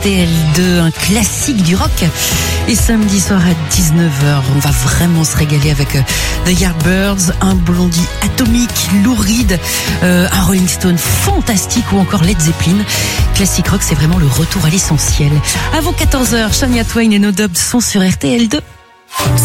RTL2, un classique du rock. Et samedi soir à 19h, on va vraiment se régaler avec The Yardbirds, un Blondie atomique, Lou Reed, un Rolling Stone fantastique ou encore Led Zeppelin. Classique rock, c'est vraiment le retour à l'essentiel. Avant 14h, Shania Twain et No Doubt sont sur RTL2.